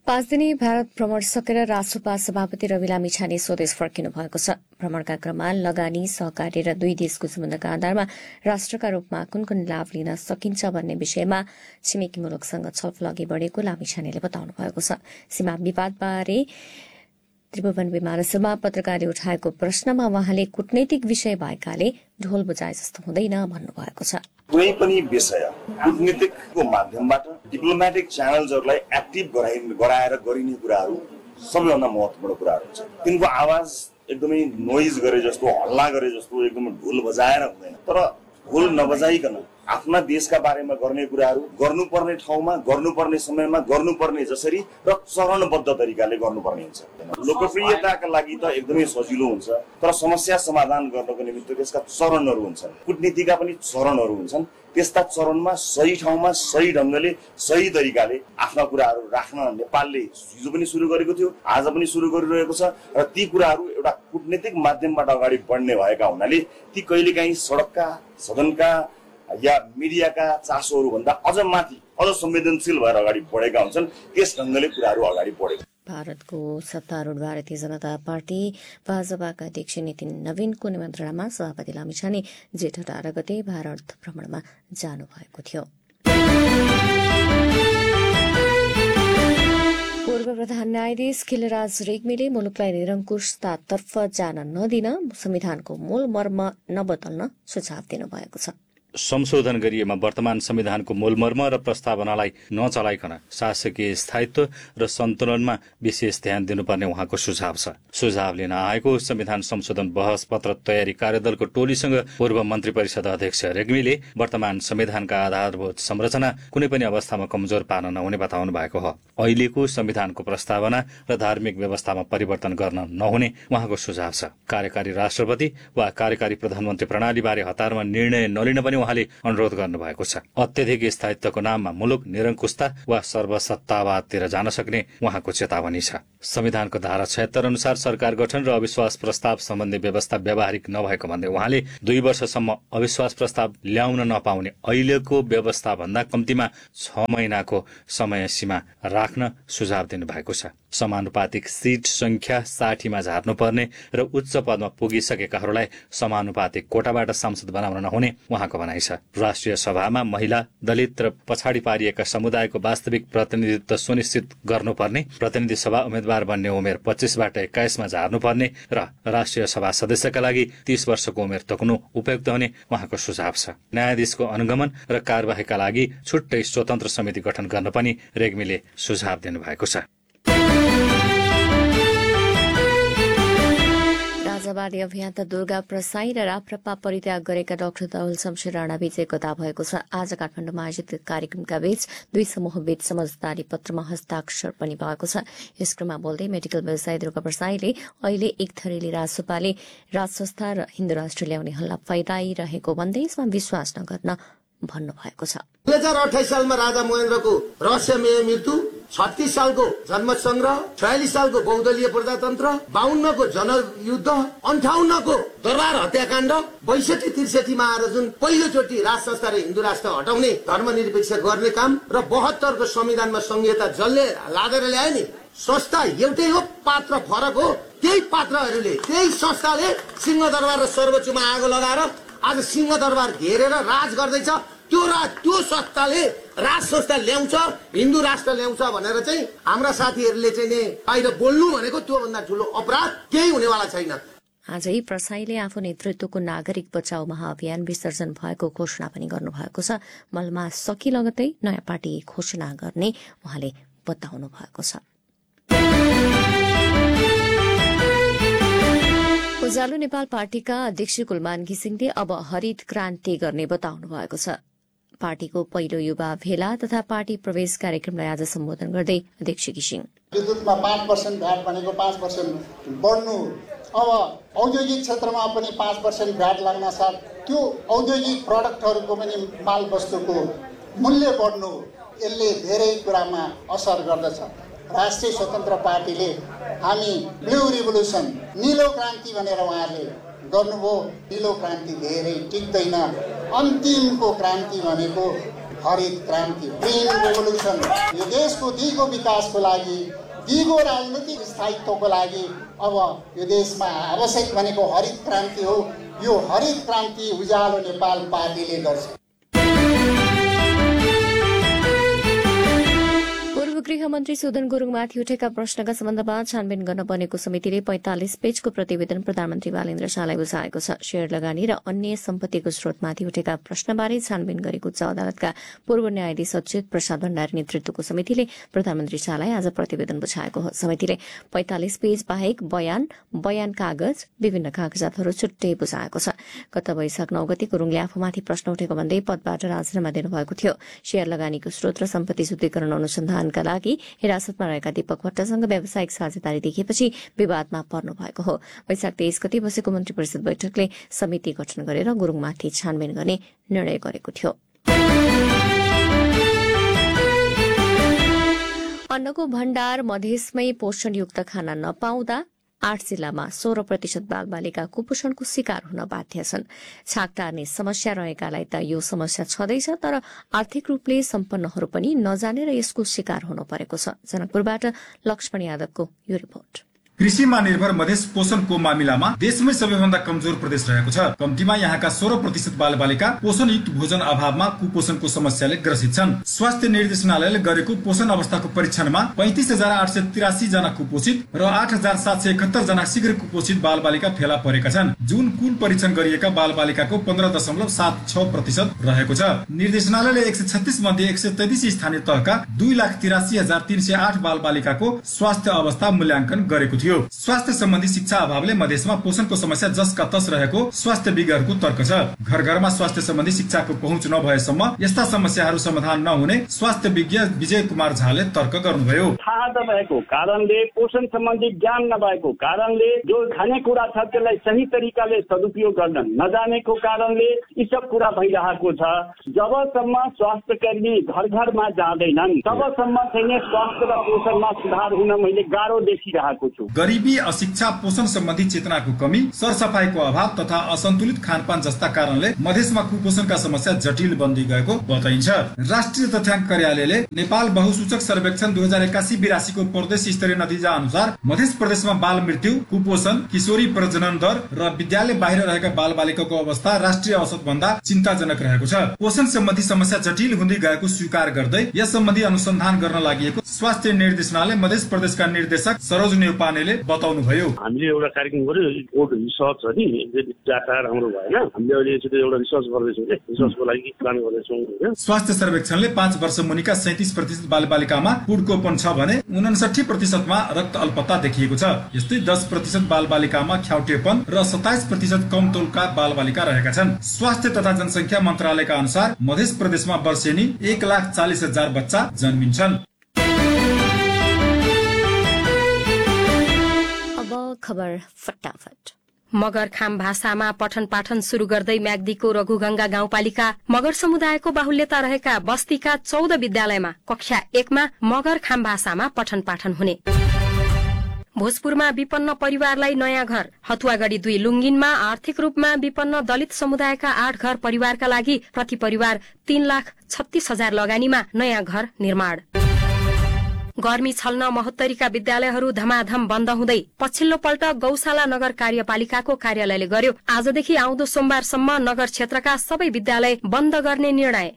5 दिने भारत भ्रमण सकेर राष्ट्रपा सभापति रवि लामिछाने स्वदेश फर्किनु भएको छ। भ्रमणका क्रममा लगानी, सहकारी र दुई देशको सम्बन्धका आधारमा राष्ट्रका रूपमा कुन कुन लाभ लिन सकिन्छ भन्ने विषयमा छिमेकी मुलुकसँग छलफल अघि बढ़ेको लामिछानेले बताउनु भएको छ। सीमा विवादबारे त्रिभुवन विमानस्थलमा पत्रकारले उठाएको प्रश्नमा उहाँले कूटनैतिक विषय भएकाले ढोल बजाए जस्तो हुँदैन भन्नुभएको छ। कुनै पनि विषय कूटनीतिकको माध्यमबाट डिप्लोमेटिक च्यानल्सहरूलाई एक्टिभ गराएर गरिने कुराहरू सबैभन्दा महत्त्वपूर्ण कुराहरू हुन्छ। तिनको आवाज एकदमै नोइज गरे जस्तो, हल्ला गरे जस्तो एकदमै ढोल बजाएर हुँदैन, तर ढोल नबजाइकन आफ्ना देशका बारेमा गर्ने कुराहरू गर्नुपर्ने ठाउँमा, गर्नुपर्ने समयमा, गर्नुपर्ने जसरी र चरणबद्ध तरिकाले गर्नुपर्ने हुन्छ। लोकप्रियताका लागि त एकदमै सजिलो हुन्छ, तर समस्या समाधान गर्नको निमित्त त्यसका चरणहरू हुन्छन्। कूटनीतिका पनि चरणहरू हुन्छन्। त्यस्ता चरणमा सही ठाउँमा सही ढंगले सही तरिकाले आफ्ना कुराहरू राख्न नेपालले हिजो पनि सुरु गरेको थियो, आज पनि सुरु गरिरहेको छ र ती कुराहरू एउटा कूटनीतिक माध्यमबाट अगाडि बढ्ने भएका हुनाले ती कहिलेकाहीँ सडकका, सदनका या मिडियाका चासोहरू भन्दा अझ माथि, अझ संवेदनशील भएर अगाडि बढेका हुन्छन्। त्यस ढंगले कुराहरू अगाडि बढेको। भारतको सत्तारूढ भारतीय जनता पार्टी भाजपाका अध्यक्ष नितिन नवीनको निमन्त्रणामा सभापति लामिछाने जेठ 18 गते भारत भ्रमणमा जानुभएको थियो। पूर्व प्रधान न्यायाधीश खिलराज रेग्मीले मुलुकलाई निरङ्कुशतातर्फ जान नदिन संविधानको मूल मर्म नबदल्न सुझाव दिनुभएको छ। संशोधन गरिएमा वर्तमान संविधानको मूलमर्म र प्रस्तावनालाई नचलाइकन शासकीय स्थायित्व र सन्तुलनमा विशेष ध्यान दिनुपर्ने उहाँको सुझाव छ। सुझाव लिन आएको संविधान संशोधन बहस पत्र तयारी कार्यदलको टोलीसँग पूर्व मन्त्री परिषद अध्यक्ष रेग्मीले वर्तमान संविधानका आधारभूत संरचना कुनै पनि अवस्थामा कमजोर पार्न नहुने बताउनु भएको हो। अहिलेको संविधानको प्रस्तावना र धार्मिक व्यवस्थामा परिवर्तन गर्न नहुने उहाँको सुझाव छ। कार्यकारी राष्ट्रपति वा कार्यकारी प्रधानमन्त्री प्रणालीबारे हतारमा निर्णय नलिन पनि उहाँले अनुरोध गर्नुभएको छ। अत्यधिक स्थायित्वको नाममा मुलुक निरङ्कुशता वा सर्वसत्तावादतिर जान सक्ने उहाँको चेतावनी छ। संविधानको धारा 76 अनुसार सरकार गठन र अविश्वास प्रस्ताव सम्बन्धी व्यवस्था व्यावहारिक नभएको भन्दै उहाँले 2 वर्षसम्म अविश्वास प्रस्ताव ल्याउन नपाउने अहिलेको व्यवस्था भन्दा कम्तीमा 6 महिनाको समय सीमा राख्न सुझाव दिनुभएको छ। समानुपातिक सीट संख्या 60 मा झार्नुपर्ने र उच्च पदमा पुगिसकेकाहरूलाई समानुपातिक कोटाबाट सांसद बनाउन नहुने उहाँको भनाइ छ। राष्ट्रिय सभामा महिला, दलित र पछाडि पारिएका समुदायको वास्तविक प्रतिनिधित्व सुनिश्चित गर्नुपर्ने, प्रतिनिधि सभा उम्मेद्वार बन्ने उमेर 25 बाट 21 मा झार्नुपर्ने र राष्ट्रिय सभा सदस्यका लागि 30 वर्षको उमेर तोक्नु उपयुक्त हुने उहाँको सुझाव छ। न्यायाधीशको अनुगमन र कार्यवाहीका लागि छुट्टै स्वतन्त्र समिति गठन गर्न पनि रेग्मीले सुझाव दिनुभएको छ। राजावादी अभियन्ता दुर्गा प्रसाई र राप्रपा परित्याग गरेका डाक्टर दौल शमशेर राणा बीच एकता भएको छ। आज काठमाडौँमा आयोजित कार्यक्रमका बीच दुई समूहबीच समझदारी पत्रमा हस्ताक्षर पनि भएको छ। यस क्रममा बोल्दै मेडिकल व्यवसायी दुर्गा प्रसाईले अहिले एक थरीले राजसभाले राज संस्था र हिन्दू राष्ट्र ल्याउने हल्ला फैलाइरहेको भन्दै यसमा विश्वास नगर्न भन्नुभएको छ। 2028 सालमा राजा महेन्द्रको रहस्यमय मृत्यु, 36 सालको जन्म संग्रह, 46 सालको बहुदलीय प्रजातन्त्र, 52 को जनयुद्ध, 58 को दरबार हत्याकाण्ड, 62-63 मा आएर जुन पहिलोचोटि राज संस्था र हिन्दू राष्ट्र हटाउने धर्मनिरपेक्ष गर्ने काम र 72 को संविधानमा संहिता जसले लादेर ल्याए नि, संस्था एउटै हो, पात्र फरक हो। त्यही पात्रहरूले, त्यही संस्थाले सिंहदरबार र सर्वोच्चमा आगो लगाएर आज सिंहदरबार घेरेर राज गर्दैछ। त्यो संस्थाले राज संस्था ल्याउँछ, हिन्दू राष्ट्र ल्याउँछ भनेर चाहिँ हाम्रा साथीहरूले चाहिँ नि बाहिर बोल्नु भनेको त्योभन्दा ठुलो अपराध केही हुनेवाला छैन। आजै प्रसाईले आफू नेतृत्वको नागरिक बचाउ महाअभियान विसर्जन भएको घोषणा पनि गर्नुभएको छ। मलमा सकि लगतै नयाँ पार्टी घोषणा गर्ने उहाँले बताउनु भएको छ। उज्यालो नेपाल पार्टीका अध्यक्ष कुलमान घिसिङले अब हरित क्रान्ति गर्ने बताउनु भएको छ। पार्टीको पहिलो युवा भेला तथा पार्टी प्रवेश कार्यक्रमलाई आज सम्बोधन गर्दै अध्यक्ष घिसिङ विद्युतमा 5% भ्याट भनेको 5% बढ्नु, अब औद्योगिक क्षेत्रमा पनि 5% भ्याट लाग्न साथ त्यो औद्योगिक प्रडक्टहरूको पनि माल वस्तुको मूल्य बढ्नु, यसले धेरै कुरामा असर गर्दछ। राष्ट्रिय स्वतन्त्र पार्टीले हामी ब्लू रिभोल्युसन, नीलो क्रान्ति भनेर उहाँहरूले गर्नुभयो। नीलो क्रान्ति धेरै टिक्दैन। अन्तिमको क्रान्ति भनेको हरित क्रान्ति ग्रीन रेभोल्युसन यो देशको दिगो विकासको लागि दिगो राजनीतिक स्थायित्वको लागि अब यो देशमा आवश्यक भनेको हरित क्रान्ति हो। यो हरित क्रान्ति उज्यालो नेपाल पार्टीले गर्छ। गृहमन्त्री सुदन गुरुङमाथि उठेका प्रश्नका सम्बन्धमा छानबिन गर्न बनेको समितिले 45 पेजको प्रतिवेदन प्रधानमन्त्री बालेन्द्र शाहलाई बुझाएको छ। शेयर लगानी र अन्य सम्पत्तिको स्रोतमाथि उठेका प्रश्नबारे छानबिन गरेको उच्च अदालतका पूर्व न्यायाधीश अच्युत प्रसाद भण्डारी नेतृत्वको समितिले प्रधानमन्त्री शाहलाई आज प्रतिवेदन बुझाएको हो। समितिले 45 पेज बाहेक बयान कागज विभिन्न कागजातहरू छुट्टै बुझाएको छ। गत वैशाख 9 गते गुरुङले आफूमाथि प्रश्न उठेको भन्दै पदबाट राजीनामा दिनुभएको थियो। शेयर लगानीको स्रोत र सम्पत्ति शुद्धिकरण अनुसन्धानका लागि हिरासतमा रहेका दीपक भट्टसँग व्यावसायिक साझेदारी देखिएपछि विवादमा पर्नु भएको हो। वैशाख 23 गते बसेको मन्त्री परिषद बैठकले समिति गठन गरेर गुरुङमाथि छानबिन गर्ने निर्णय गरेको थियो। अन्नको भण्डार मधेसमै पोषणयुक्त खाना नपाउँदा 8 जिल्लामा 16% बालबालिका कुपोषणको शिकार हुन बाध्य छन्। छाक टार्ने समस्या रहेकालाई त यो समस्या छँदैछ, तर आर्थिक रूपले सम्पन्नहरू पनि नजानेर यसको शिकार हुन परेको छ। जनकपुरबाट लक्ष्मण यादवको यो रिपोर्ट। कृषिमा निर्भर मधेस पोषणको मामिलामा देशमै सबैभन्दा कमजोर प्रदेश रहेको छ। कम्तीमा यहाँका 16% बालबालिका पोषणयुक्त भोजन अभावमा कुपोषणको समस्याले ग्रसित छन्। स्वास्थ्य निर्देशनालयले गरेको पोषण अवस्थाको परीक्षणमा 35,883 जना कुपोषित र 8,771 जना शीघ्र कुपोषित बालबालिका फेला परेका छन्, जुन कुल परीक्षण गरिएका बालबालिकाको 15.76% रहेको छ। निर्देशनालयले 136 मध्ये 133 स्थानीय तहका 2,83,308 बालबालिकाको स्वास्थ्य अवस्था मूल्याङ्कन गरेको थियो। स्वास्थ्य सम्बन्धी शिक्षा अभावले मधेसमा पोषणको समस्या जसका तस रहेको स्वास्थ्य विज्ञहरूको तर्क छ। घर घरमा स्वास्थ्य सम्बन्धी शिक्षाको पहुँच नभएसम्म यस्ता समस्याहरू समाधान नहुने स्वास्थ्य विज्ञ विजय कुमार झाले तर्क गर्नुभयो। थाहा नभएको कारणले, पोषण सम्बन्धी ज्ञान नभएको कारणले, जो खानेकुरा छ त्यसलाई सही तरिकाले सदुपयोग गर्न नजानेको कारणले यी सब कुरा भइरहेको छ। जबसम्म स्वास्थ्य कर्मी घर घरमा जाँदैनन् तबसम्म चाहिँ स्वास्थ्य र पोषणमा सुधार हुन मैले गाह्रो देखिरहेको छु। गरिबी, अशिक्षा, पोषण सम्बन्धी चेतनाको कमी, सरसफाइको अभाव तथा असन्तुलित खानपान जस्ता कारणले मधेसमा कुपोषणका समस्या जटिल बन्दै गएको बताइन्छ। राष्ट्रिय तथ्याङ्क कार्यालयले नेपाल बहुसूचक सर्वेक्षण 2081-82 को प्रदेश स्तरीय नतिजा अनुसार मधेस प्रदेशमा बाल मृत्यु, कुपोषण, किशोरी प्रजनन दर र विद्यालय बाहिर रहेका बालबालिकाको अवस्था राष्ट्रिय औसत भन्दा चिन्ताजनक रहेको छ। पोषण सम्बन्धी समस्या जटिल हुँदै गएको स्वीकार गर्दै यस सम्बन्धी अनुसन्धान गर्न लागि स्वास्थ्य निर्देशनालय मधेस प्रदेशका निर्देशक सरोज नेउपानेले बताउनुभयो। हामीले एउटा कार्यक्रम गर्यो, रिसर्च हो नि, डाटा राम्रो भएन, हामीले अहिले एउटा रिसर्च गर्दैछौँ, रिसर्चको लागि प्लान गर्दैछौँ। स्वास्थ्य सर्वेक्षणले 5 वर्ष मुनिका 37% बालबालिकामा कुपोषण छ भने 59%मा रक्त अल्पता देखिएको छ। यस्तै 10% बालबालिकामा ख्याउटेपन र 27% कम तौलका बालबालिका रहेका छन्। स्वास्थ्य तथा जनसङ्ख्या मन्त्रालयका अनुसार मध्य प्रदेशमा वर्षेनी 1,40,000 बच्चा जन्मिन्छन्। खबर फटाफट। मगरखाम भाषामा पठन पाठन शुरू गर्दै म्याग्दीको रघुगंगा गाउँपालिका मगर समुदायको बाहुल्यता रहेका बस्तीका 14 विद्यालयमा कक्षा 1 मा मगरखाम भाषामा पठन पाठन हुने। भोजपुरमा विपन्न परिवारलाई नयाँ घर। हतुवागढ़ी 2 लुङ्गिनमा आर्थिक रूपमा विपन्न दलित समुदायका 8 घर परिवारका लागि प्रति परिवार 3,36,000 लगानीमा नयाँ घर निर्माण। गर्मी छल्न महोत्तरीका विद्यालयहरू धमाधम बन्द हुँदै पछिल्लो पल्ट गौशाला नगर कार्यपालिकाको कार्यालयले गर्यो। आजदेखि आउँदो सोमबारसम्म नगर क्षेत्रका सबै विद्यालय बन्द गर्ने निर्णय।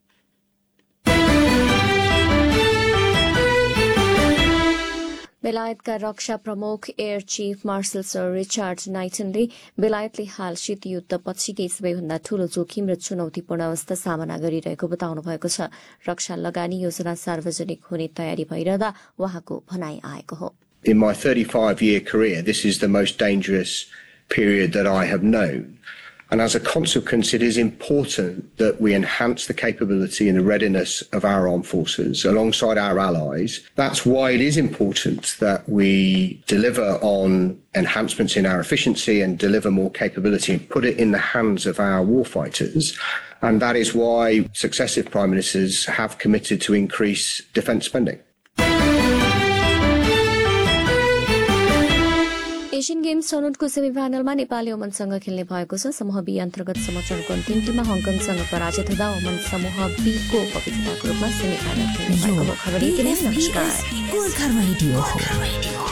बेलायतका रक्षा प्रमुख air chief marshal sir Richard नाइटनले बेलायतले हाल शीत युद्ध पछिकै सबैभन्दा ठूलो जोखिम र चुनौतीपूर्ण अवस्था सामना गरिरहेको बताउनु भएको छ। रक्षा लगानी योजना सार्वजनिक हुने तयारी भइरहँदा उहाँको भनाई आएको हो। In my 35-year career, this is the most dangerous period that I have known. And as a consequence, it is important that we enhance the capability and the readiness of our armed forces alongside our allies. That's why it is important that we deliver on enhancements in our efficiency and deliver more capability and put it in the hands of our warfighters. And that is why successive prime ministers have committed to increase defence spending. Asian games छनौटको सेमिफाइनलमा नेपालले ओमनसँग खेल्ने भएको छ। समूह be अन्तर्गत समचरणको अन्तिम टिममा हङकङसँग पराजित हुँदा ओमन समूह बी को उपविजेताको रूपमा सेमिफाइनल खेल्ने भएको हो। खबर यति नै। नमस्कार।